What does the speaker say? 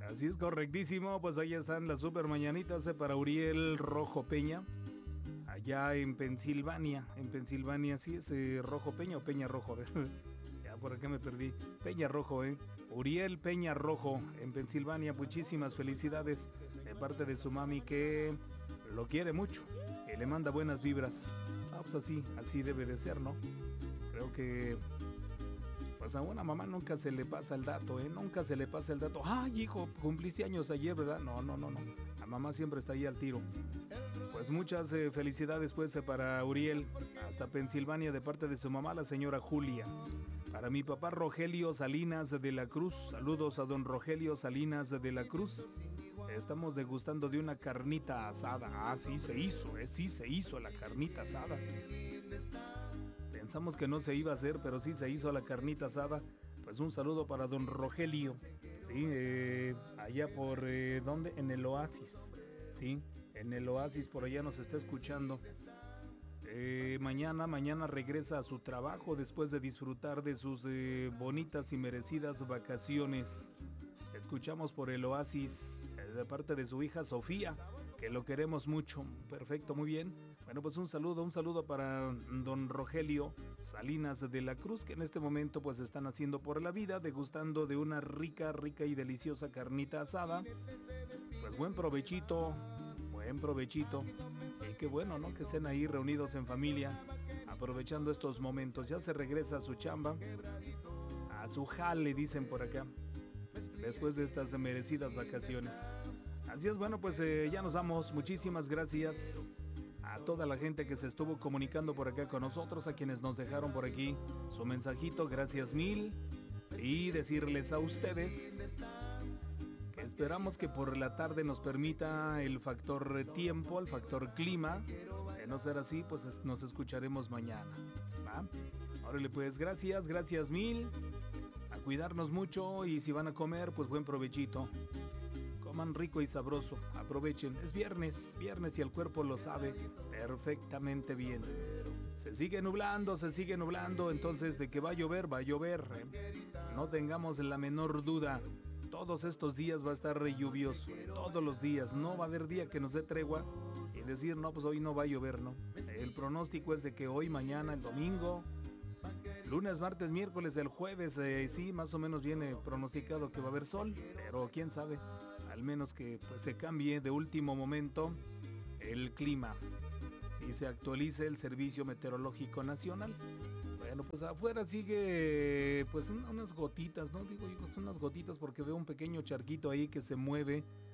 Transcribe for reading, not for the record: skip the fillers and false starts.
Así es, correctísimo. Pues ahí están las super mañanitas para Uriel Rojo Peña. Allá en Pensilvania. En Pensilvania, sí es Rojo Peña o Peña Rojo. Ya por acá me perdí. Peña Rojo, Uriel Peña Rojo en Pensilvania. Muchísimas felicidades de parte de su mami que lo quiere mucho. Que le manda buenas vibras. Ah, pues así debe de ser, ¿no? Creo que pues a una mamá nunca se le pasa el dato, nunca se le pasa el dato. Ay, hijo, cumpliste años ayer, ¿verdad? No. La mamá siempre está ahí al tiro. Pues muchas felicidades pues para Uriel, hasta Pensilvania de parte de su mamá, la señora Julia. Para mi papá Rogelio Salinas de la Cruz, saludos a don Rogelio Salinas de la Cruz. Estamos degustando de una carnita asada. Ah, sí se hizo la carnita asada. Pensamos que no se iba a hacer, pero sí se hizo la carnita asada. Pues un saludo para don Rogelio. Sí, allá por, ¿dónde? En el Oasis. Sí, en el Oasis, por allá nos está escuchando. Mañana regresa a su trabajo después de disfrutar de sus bonitas y merecidas vacaciones. Escuchamos por el Oasis de parte de su hija Sofía, que lo queremos mucho. Perfecto, muy bien. Bueno, pues un saludo para don Rogelio Salinas de la Cruz, que en este momento pues están haciendo por la vida, degustando de una rica y deliciosa carnita asada. Pues buen provechito. Y qué bueno, ¿no? Que estén ahí reunidos en familia, aprovechando estos momentos. Ya se regresa a su chamba, a su jale, dicen por acá, después de estas merecidas vacaciones. Así es, bueno, pues ya nos vamos. Muchísimas gracias a toda la gente que se estuvo comunicando por acá con nosotros, a quienes nos dejaron por aquí su mensajito. Gracias mil. Y decirles a ustedes que esperamos que por la tarde nos permita el factor tiempo, el factor clima. De no ser así, pues nos escucharemos mañana, ¿va? Órale, pues gracias mil. A cuidarnos mucho, y si van a comer, pues buen provechito. Coman rico y sabroso, aprovechen. Es viernes y el cuerpo lo sabe perfectamente bien. Se sigue nublando, entonces de que va a llover, No tengamos la menor duda. Todos estos días va a estar lluvioso, todos los días. No va a haber día que nos dé tregua y decir, no, pues hoy no va a llover, ¿no? El pronóstico es de que hoy, mañana, el domingo, lunes, martes, miércoles, el jueves, sí, más o menos viene pronosticado que va a haber sol, pero quién sabe, al menos que pues se cambie de último momento el clima y se actualice el Servicio Meteorológico Nacional. Bueno, pues afuera sigue pues unas gotitas, ¿no? Digo, unas gotitas porque veo un pequeño charquito ahí que se mueve